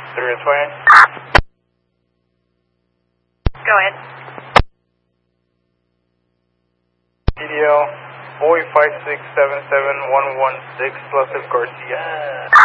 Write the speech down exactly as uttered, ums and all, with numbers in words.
three twenty. Go ahead. P D L, boy five six seven seven one one six, Joseph Garcia.